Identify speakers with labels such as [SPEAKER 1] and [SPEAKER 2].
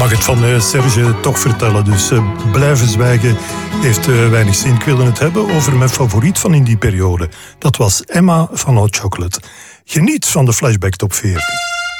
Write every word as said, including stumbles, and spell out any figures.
[SPEAKER 1] mag het van uh, Serge toch vertellen. Dus uh, blijven zwijgen heeft uh, weinig zin. Ik wilde het hebben over mijn favoriet van in die periode. Dat was Emma van Hot Chocolate. Geniet van de Flashback Top veertig.